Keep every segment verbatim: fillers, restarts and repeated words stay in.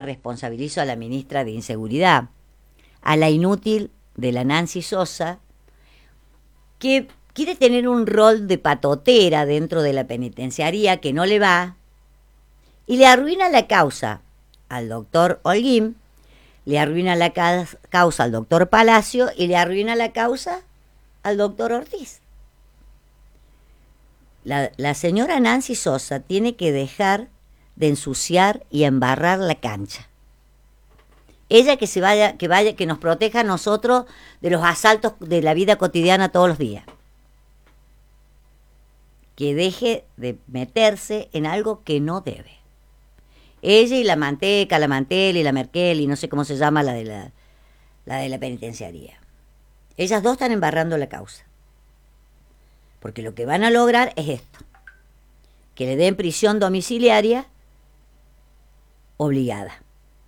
responsabilizo a la ministra de Inseguridad, a la inútil de la Nancy Sosa, que quiere tener un rol de patotera dentro de la penitenciaría que no le va, y le arruina la causa al doctor Holguín, le arruina la ca- causa al doctor Palacio y le arruina la causa al doctor Ortiz. La, la señora Nancy Sosa tiene que dejar de ensuciar y embarrar la cancha. Ella que se vaya, que vaya, que nos proteja a nosotros de los asaltos de la vida cotidiana todos los días. Que deje de meterse en algo que no debe. Ella y la Manteca, la Mantel y la Merkel y no sé cómo se llama la de la, la de la penitenciaría. Ellas dos están embarrando la causa. Porque lo que van a lograr es esto. Que le den prisión domiciliaria obligada.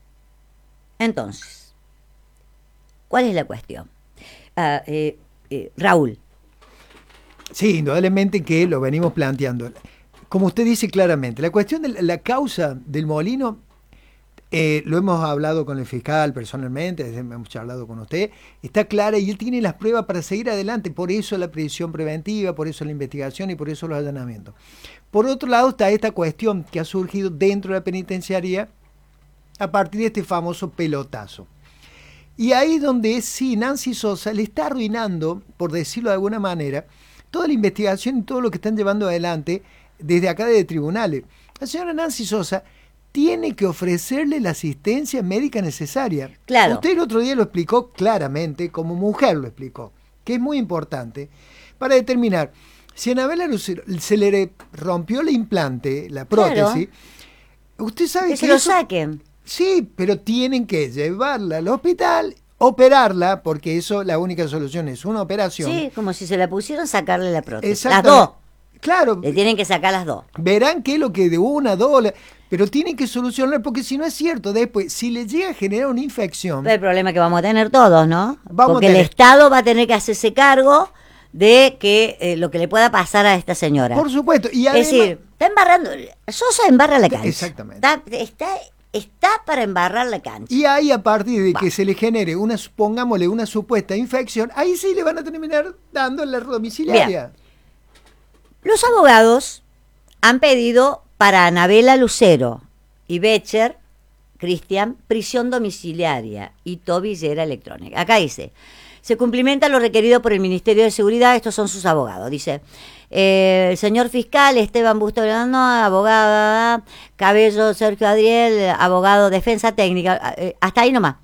Entonces, ¿cuál es la cuestión? Uh, eh, eh, Raúl. Sí, indudablemente que lo venimos planteando. Como usted dice claramente, la cuestión de la, la causa del Molino, eh, lo hemos hablado con el fiscal personalmente, hemos charlado con usted, está clara y él tiene las pruebas para seguir adelante, por eso la prisión preventiva, por eso la investigación y por eso los allanamientos. Por otro lado está esta cuestión que ha surgido dentro de la penitenciaría a partir de este famoso pelotazo. Y ahí donde sí, Nancy Sosa le está arruinando, por decirlo de alguna manera, toda la investigación y todo lo que están llevando adelante desde acá de tribunales. La señora Nancy Sosa tiene que ofrecerle la asistencia médica necesaria. Claro. Usted el otro día lo explicó claramente, como mujer lo explicó, que es muy importante, para determinar si a Anabela Lucero se le rompió el implante, la prótesis, claro. Usted sabe que, que se lo eso, saquen. Sí, pero tienen que llevarla al hospital, operarla, porque eso la única solución es una operación. Sí, como si se la pusieron, sacarle la prótesis. Las dos. Claro. Le tienen que sacar las dos. Verán que es lo que de una, dos, pero tienen que solucionar, porque si no es cierto, después, si le llega a generar una infección... Es el problema que vamos a tener todos, ¿no? Vamos porque a tener... el Estado va a tener que hacerse cargo de que eh, lo que le pueda pasar a esta señora. Por supuesto. Y además... Es decir, está embarrando... Sosa embarra la cancha. Exactamente. Está, está, está para embarrar la cancha. Y ahí, a partir de va. que se le genere una, pongámosle, una supuesta infección, ahí sí le van a terminar dando la domiciliaria. Bien. Los abogados han pedido para Anabela Lucero y Becher, Cristian, prisión domiciliaria y tobillera electrónica. Acá dice, se cumplimenta lo requerido por el Ministerio de Seguridad, estos son sus abogados. Dice, eh, el señor fiscal Esteban Busto, no, abogada Cabello Sergio Adriel, abogado defensa técnica, eh, hasta ahí nomás.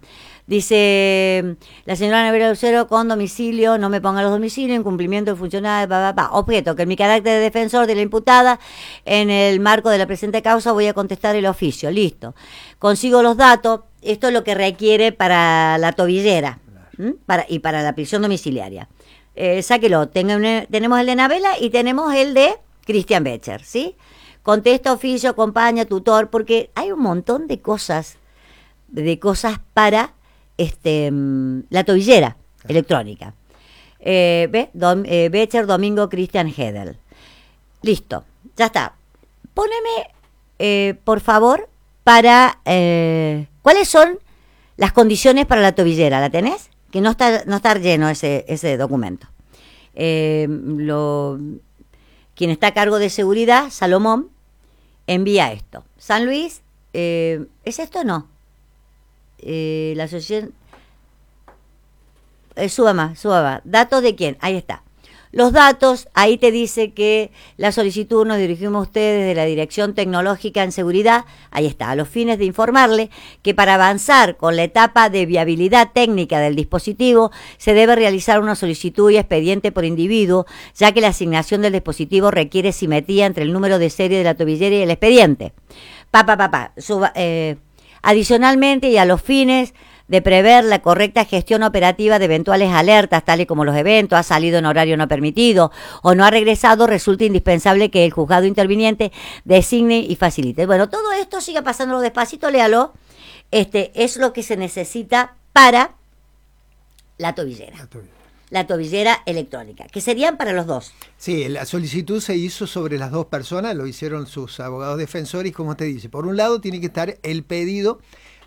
Dice, la señora Anabela Lucero con domicilio, no me ponga los domicilios, en cumplimiento de funcional, bah, bah, bah. Objeto, que en mi carácter de defensor de la imputada, en el marco de la presente causa, voy a contestar el oficio. Listo. Consigo los datos, esto es lo que requiere para la tobillera para, y para la prisión domiciliaria. Eh, sáquelo, Tenga, tenemos el de Anabela y tenemos el de Cristian Becher, ¿sí? Contesta, oficio, acompaña, tutor, porque hay un montón de cosas, de cosas para... Este, la tobillera electrónica. Eh, ¿Ve? Dom, eh, Becher, Domingo, Christian Hedel. Listo, ya está. Póneme, eh, por favor, para... Eh, ¿cuáles son las condiciones para la tobillera? ¿La tenés? Que no está, no está lleno ese, ese documento. Eh, lo, quien está a cargo de seguridad, Salomón, envía esto. San Luis, eh, ¿es esto o no? Eh, la asociación eh, suba más, suba más. ¿Datos de quién? Ahí está. Los datos, ahí te dice que la solicitud nos dirigimos a ustedes de la Dirección Tecnológica en Seguridad, ahí está, a los fines de informarle que para avanzar con la etapa de viabilidad técnica del dispositivo se debe realizar una solicitud y expediente por individuo, ya que la asignación del dispositivo requiere simetría entre el número de serie de la tobillera y el expediente. Pa, pa, pa, pa, suba, eh, Adicionalmente, y a los fines de prever la correcta gestión operativa de eventuales alertas, tales como los eventos, ha salido en horario no permitido o no ha regresado, resulta indispensable que el juzgado interviniente designe y facilite. Bueno, todo esto siga pasándolo despacito, léalo. Este es lo que se necesita para la tobillera. La tobillera. La tobillera electrónica, que serían para los dos. Sí, la solicitud se hizo sobre las dos personas, lo hicieron sus abogados defensores, como te dice. Por un lado tiene que estar el pedido